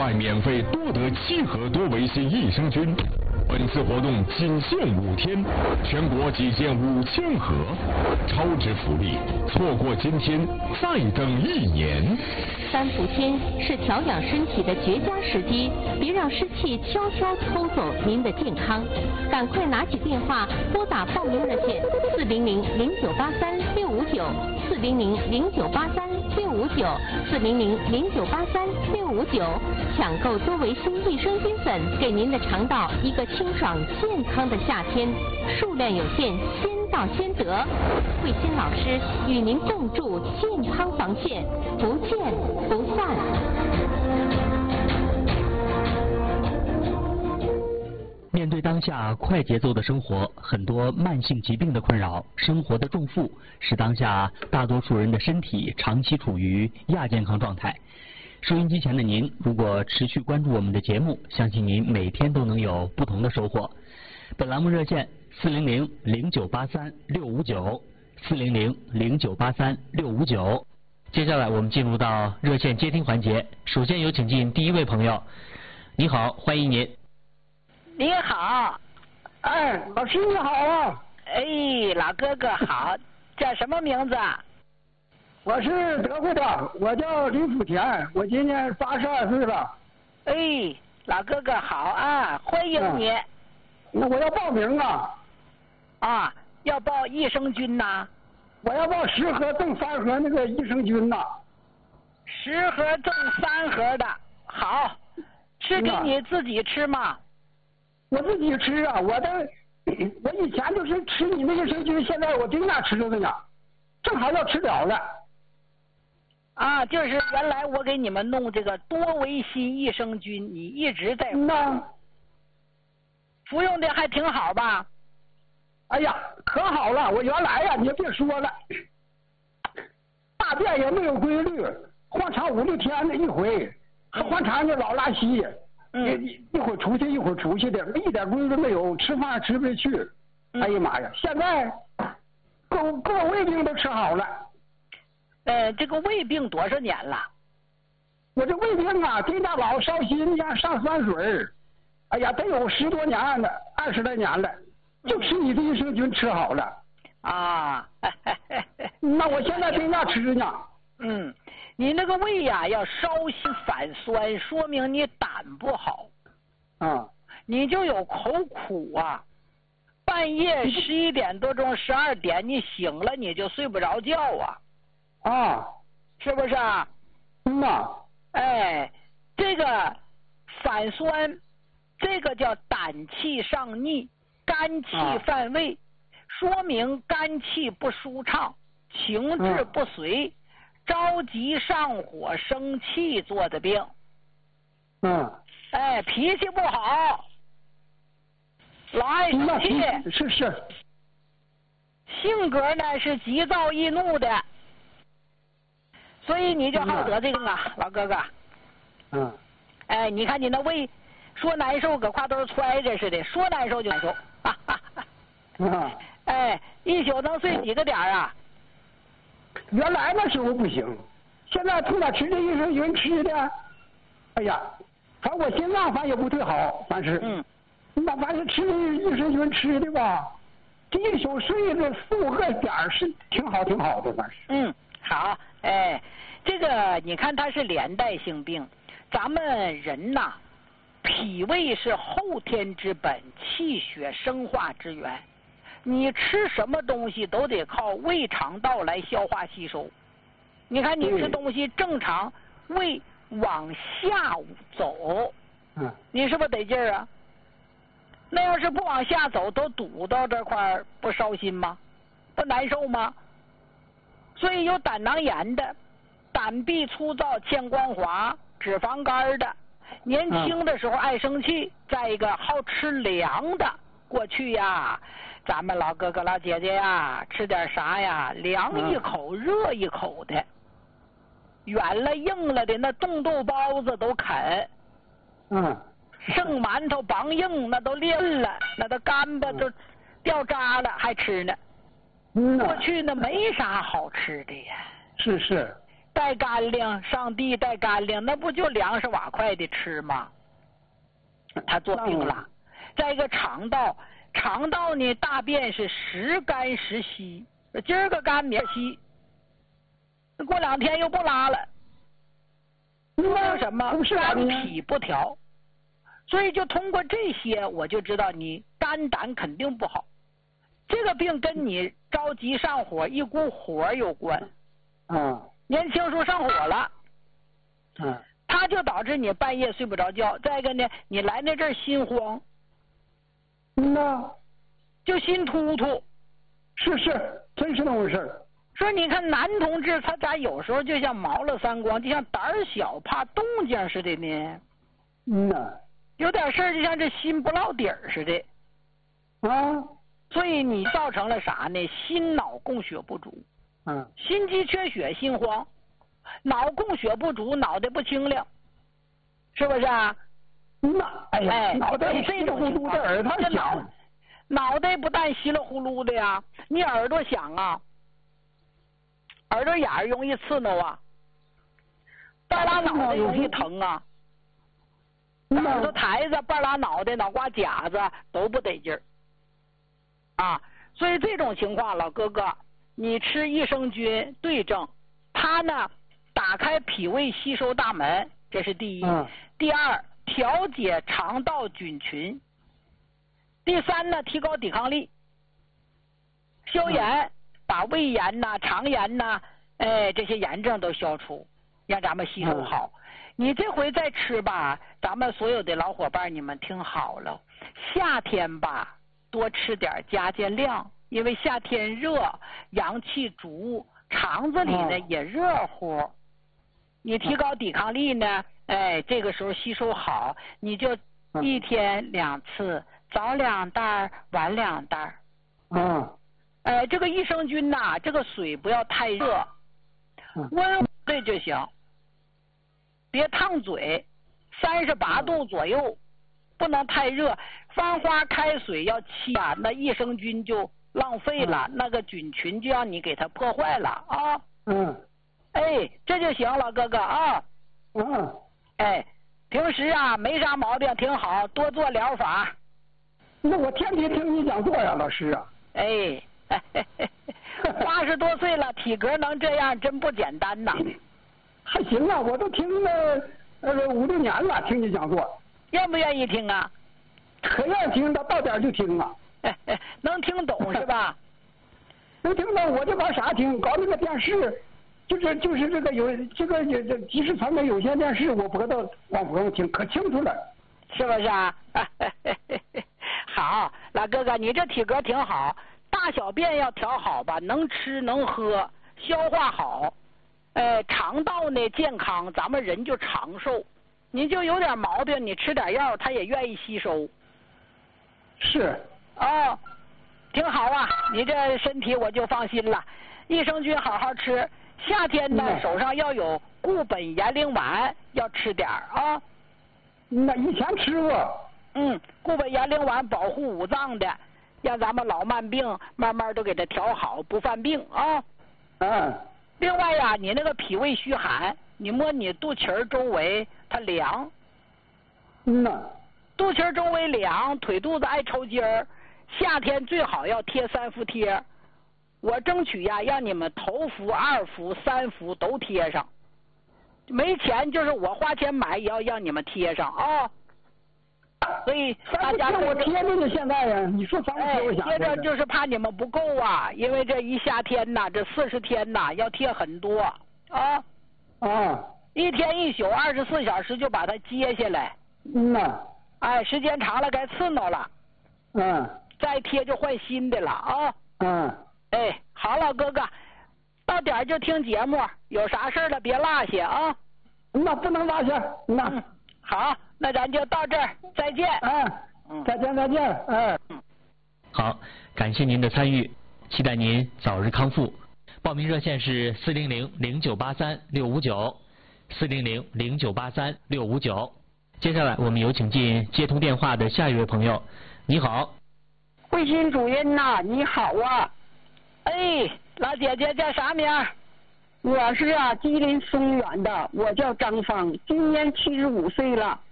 外免费多得7盒多维 C 益生菌。本次活动仅限5天，全国仅限5000盒，超值福利，错过今天再等1年。 三伏天是调养身体的绝佳时机，别让湿气悄悄偷走您的健康。赶快拿起电话拨打报名热线400-0983-659，400-0983-659，400-0983-659，抢购多维 C 益生菌粉，给您的肠道一个清爽健康的夏天。数量有限，先到先得。慧心老师与您共筑健康防线，不见不散。 面对当下快节奏的生活，很多慢性疾病的困扰，生活的重负，使当下大多数人的身体长期处于亚健康状态。收音机前的您，如果持续关注我们的节目，相信您每天都能有不同的收获。本栏目热线400-0983-659，400-0983-659。接下来我们进入到热线接听环节，首先有请进第一位朋友。你好，欢迎您。 你好， 哎，老师你好啊！ 哎，老哥哥好，叫什么名字？ 我是德惠的，我叫李福田，我今年82岁了。 哎，老哥哥好啊，欢迎你。 那我要报名啊。 啊，要报益生菌呐？ 我要报10盒赠3盒那个益生菌呐。 10盒赠3盒的，好，是给你自己吃吗？ 我自己吃啊，我以前就是吃你那益生菌，现在我经常吃着呢，正好要吃了了。 啊，就是原来我给你们弄这个多维 C 益生菌，你一直在服用的还挺好吧？ 哎呀，可好了！我原来呀，你别说了，大便也没有规律，换肠5、6天的一回，换肠就老拉稀，一会儿出去一会儿出去的，一点规律没有，吃饭吃不下去。哎呀妈呀！现在各胃病都吃好了。 这个胃病多少年了？ 我这胃病啊，经常老烧心呀，上酸水，哎呀，得有10多年了，20来年了，就吃你的益生菌吃好了。 啊， 那我现在经常吃呢。 你那个胃呀要烧心反酸，说明你胆不好。你就有口苦啊，半夜11点多钟、12点你醒了你就睡不着觉啊。是不是啊？哎，这个反酸，这个叫胆气上逆，肝气犯胃，说明肝气不舒畅，情志不随，着急上火生气做的病。哎，脾气不好，老爱生气。 是。 性格呢是急躁易怒的。所以你就好得这个啊，老哥哥。哎，你看你那胃，说难受搁挎兜揣着似的，说难受就难受。哎，一宿能睡几个点啊？ 原来那时候不行，现在从哪吃这益生菌吃的？哎呀，反正我心脏反正也不忒好，反是。那反正吃这益生菌吃的吧，这一宿睡了4、5个点是挺好的，反是。 好，哎，这个你看它是连带性病，咱们人呐，脾胃是后天之本，气血生化之源，你吃什么东西都得靠胃肠道来消化吸收。你看你吃东西正常，胃往下走，你是不是得劲儿啊？那要是不往下走，都堵到这块儿，不烧心吗？不难受吗？所以有胆囊炎的，胆壁粗糙欠光滑，脂肪肝的，年轻的时候爱生气，再一个好吃凉的。过去呀，咱们老哥哥老姐姐呀，吃点啥呀，凉一口热一口的，软了硬了的那冻豆包子都啃，剩馒头梆硬那都裂了，那都干巴都掉渣了还吃呢。过去那没啥好吃的呀。 是。 带干粮，上地带干粮，那不就20瓦块的吃吗？他做病了。再一个肠道呢，大便是时干时稀，今儿个干明儿稀，过2天又不拉了。为什么？肝脾不调。所以就通过这些，我就知道你肝胆肯定不好。这个病跟你着急上火、一股火有关。年轻时候上火了。它就导致你半夜睡不着觉。再一个呢，你来那阵心慌。就心突突。 是，真是那回事。 说你看男同志，他咋有时候就像毛了三光，就像胆小怕动静似的呢？有点事儿就像这心不落底儿似的。所以你造成了啥呢？心脑供血不足。心肌缺血，心慌；脑供血不足，脑袋不清亮，是不是啊？脑袋这种情况，耳朵响，脑袋不但稀里呼噜的呀，你耳朵响啊，耳朵眼儿容易刺挠啊，半拉脑袋容易疼啊，耳朵台子、半拉脑袋、脑瓜夹子都不得劲儿啊。所以这种情况，老哥哥，你吃益生菌对症，它呢打开脾胃吸收大门，这是第一。第二，调节肠道菌群。第三呢，提高抵抗力，消炎，把胃炎呐、肠炎呐，这些炎症都消除，让咱们吸收好。你这回再吃吧，咱们所有的老伙伴，你们听好了，夏天吧，多吃点加减量，因为夏天热，阳气足，肠子里呢也热乎。你提高抵抗力呢，这个时候吸收好，你就1天2次。早2袋，晚2袋。这个益生菌呐，这个水不要太热，温水就行，别烫嘴，38度左右，不能太热。翻花开水要沏啊，那益生菌就浪费了，那个菌群就让你给它破坏了啊。这就行了，哥哥啊。平时啊没啥毛病，挺好，多做疗法。 那我天天听你讲座呀，老师啊。 80多岁了，体格能这样，真不简单呐。 还行啊，我都听了5、6年了，听你讲座。 愿不愿意听啊？ 可愿意听，到点就听啊。 能听懂是吧？ 能听懂，我就搞啥听？搞那个电视，就是这个这即时传媒有线电视，我播到往回听，可清楚了。 是不是啊？好，老哥哥，你这体格挺好，大小便要调好吧，能吃能喝，消化好，肠道呢健康，咱们人就长寿。你就有点毛病，你吃点药，它也愿意吸收。 是。 挺好啊，你这身体我就放心了。益生菌好好吃，夏天呢手上要有固本延龄丸，要吃点啊。 那以前吃过。 固本延龄丸保护五脏的，让咱们老慢病慢慢都给它调好，不犯病啊。另外呀，你那个脾胃虚寒，你摸你肚脐周围它凉。肚脐周围凉，腿肚子爱抽筋儿，夏天最好要贴3伏贴。我争取呀，让你们头伏、2伏、3伏都贴上。没钱就是我花钱买，也要让你们贴上啊。所以大家我贴着呢，现在呀，你说咱们贴，我想贴着就是怕你们不够啊，因为这一夏天呐，这40天呐，要贴很多啊。1天1宿24小时就把它揭下来。时间长了该刺挠了。再贴就换新的了啊。好了，哥哥，到点就听节目，有啥事了别落下啊。 那不能落下。 好，那咱就到这儿，再见。 再见。 好，感谢您的参与，期待您早日康复。报名热线是400-0983-659，400-0983-659。接下来我们有请进接通电话的下一位朋友。你好， 慧心主任呐，你好啊。 老姐姐叫啥名？ 我是吉林松原的，我叫张芳，今年75岁了。